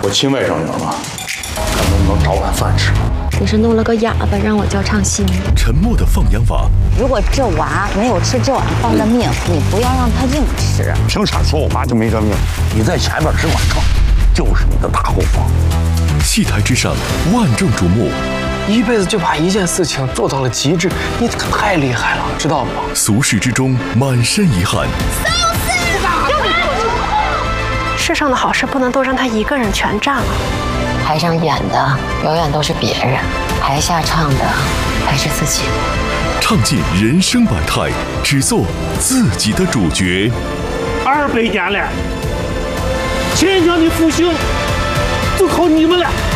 我亲外甥女儿嘛，看能不能找碗饭吃。 你是弄了个哑巴让我叫唱戏吗？ 沉默的放羊娃。 如果这娃没有吃这碗饭的命，你不要让他硬吃。 凭啥说我妈就没这命？你在前面只管唱，就是你的大后方。 戏台之上，万众瞩目。 一辈子就把一件事情做到了极致，你可太厉害了，知道吗？ 俗世之中，满身遗憾。 世上的好事不能都让他一个人全占了。 台上演的永远都是别人，台下唱的还是自己。 唱尽人生百态，只做自己的主角。 200年了，钱江的复兴就靠你们了。